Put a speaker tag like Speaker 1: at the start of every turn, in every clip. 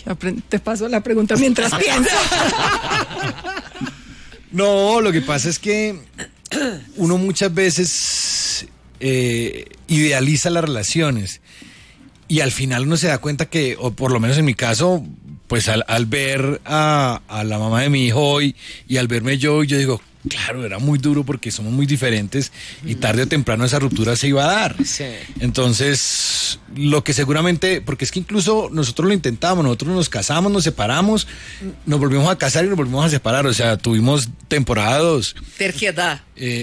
Speaker 1: te paso la pregunta mientras pienso.
Speaker 2: No, lo que pasa es que uno muchas veces idealiza las relaciones y al final uno se da cuenta que, o por lo menos en mi caso, pues al ver a la mamá de mi hijo hoy y al verme yo digo, claro, era muy duro porque somos muy diferentes y tarde o temprano esa ruptura se iba a dar.
Speaker 3: Sí.
Speaker 2: Entonces, lo que seguramente, porque es que incluso nosotros lo intentamos, nosotros nos casamos, nos separamos, nos volvimos a casar y nos volvimos a separar, o sea, tuvimos temporadas.
Speaker 3: Terquedad.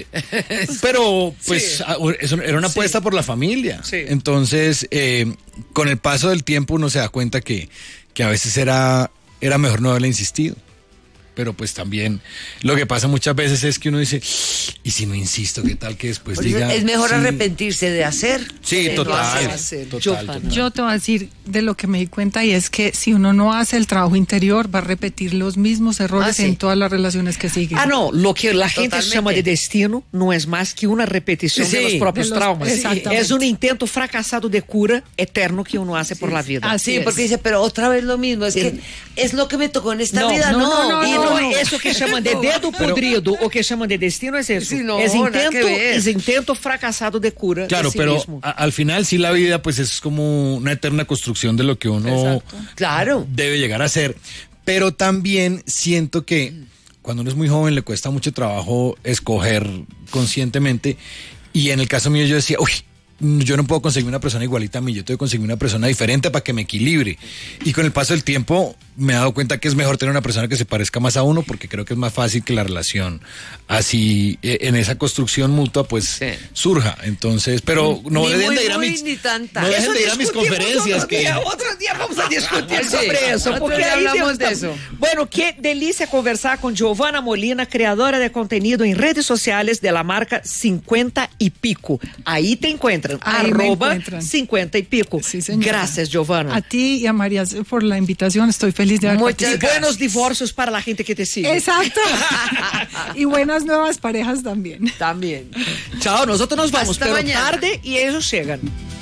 Speaker 2: Pero, pues,
Speaker 3: Sí.
Speaker 2: eso era una apuesta por la familia.
Speaker 3: Sí.
Speaker 2: Entonces, con el paso del tiempo uno se da cuenta que a veces era mejor no haberle insistido. Pero pues también lo que pasa muchas veces es que uno dice, y si no insisto, ¿qué tal que después diga?
Speaker 4: Es mejor
Speaker 2: sí,
Speaker 4: arrepentirse de hacer.
Speaker 2: Sí,
Speaker 4: de no
Speaker 2: total,
Speaker 4: hacer.
Speaker 2: total.
Speaker 1: Yo te voy a decir de lo que me di cuenta y es que si uno no hace el trabajo interior va a repetir los mismos errores
Speaker 4: sí.
Speaker 1: en todas las relaciones que siguen.
Speaker 3: No, lo que la gente
Speaker 4: Totalmente.
Speaker 3: llama de destino no es más que una repetición
Speaker 4: Sí,
Speaker 3: de los propios
Speaker 1: de los-
Speaker 3: traumas.
Speaker 1: exactamente.
Speaker 3: Es un intento fracasado de cura eterno que uno hace por la vida.
Speaker 1: Así
Speaker 4: Sí,
Speaker 1: es.
Speaker 4: porque dice, pero otra vez lo mismo, es que es lo que me tocó en esta vida,
Speaker 3: y
Speaker 1: no.
Speaker 3: eso que llaman de dedo podrido o que llaman de destino es eso.
Speaker 4: Sí, no,
Speaker 3: es
Speaker 4: nada que ver.
Speaker 3: intento fracasado de cura.
Speaker 2: Claro,
Speaker 3: de sí
Speaker 2: pero
Speaker 3: mismo.
Speaker 2: al final sí la vida pues es como una eterna construcción de lo que uno
Speaker 4: Claro.
Speaker 2: debe llegar a ser. Pero también siento que cuando uno es muy joven le cuesta mucho trabajo escoger conscientemente. Y en el caso mío yo decía, uy, yo no puedo conseguir una persona igualita a mí, yo tengo que conseguir una persona diferente para que me equilibre. Y con el paso del tiempo me he dado cuenta que es mejor tener una persona que se parezca más a uno, porque creo que es más fácil que la relación así, en esa construcción mutua, pues
Speaker 4: Sí.
Speaker 2: surja. Entonces, pero no
Speaker 4: Ni
Speaker 2: dejen
Speaker 4: muy,
Speaker 2: de ir a
Speaker 4: muy,
Speaker 2: mis,
Speaker 4: ni tanta.
Speaker 2: no dejen
Speaker 3: Eso
Speaker 2: de ir a mis
Speaker 3: discutimos
Speaker 2: conferencias.
Speaker 3: otro día, otro día vamos a discutir
Speaker 4: Sí,
Speaker 3: sobre eso.
Speaker 4: otro
Speaker 3: Porque
Speaker 4: día
Speaker 3: ahí
Speaker 4: hablamos de
Speaker 3: estamos.
Speaker 4: eso.
Speaker 3: Bueno, qué delicia conversar con Giovanna Molina, creadora de contenido en redes sociales de la marca 50 y Pico. Ahí te encuentran,
Speaker 1: Ahí me
Speaker 3: @
Speaker 1: encuentran.
Speaker 3: 50 y Pico.
Speaker 1: Sí, señora.
Speaker 3: Gracias, Giovanna.
Speaker 1: A ti y a María por la invitación, estoy feliz de haber
Speaker 4: Muchas
Speaker 1: participado.
Speaker 3: Buenos divorcios para la gente que te sigue.
Speaker 1: Exacto. Y buenas nuevas parejas también.
Speaker 4: También.
Speaker 3: Chao, nosotros nos vamos,
Speaker 4: Hasta
Speaker 3: pero
Speaker 4: mañana.
Speaker 3: tarde y ellos llegan.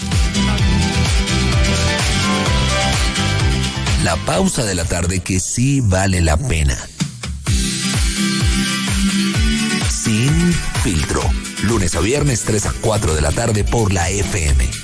Speaker 5: La pausa de la tarde que sí vale la pena. Sin filtro. Lunes a viernes 3 a 4 de la tarde por la FM.